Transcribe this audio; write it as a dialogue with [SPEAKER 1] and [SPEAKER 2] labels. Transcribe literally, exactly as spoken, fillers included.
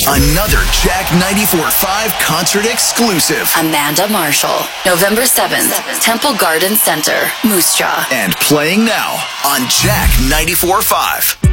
[SPEAKER 1] Another Jack ninety-four point five concert exclusive.
[SPEAKER 2] Amanda Marshall, November seventh, Temple Garden Center, Moose Jaw.
[SPEAKER 1] And playing now on Jack ninety-four point five.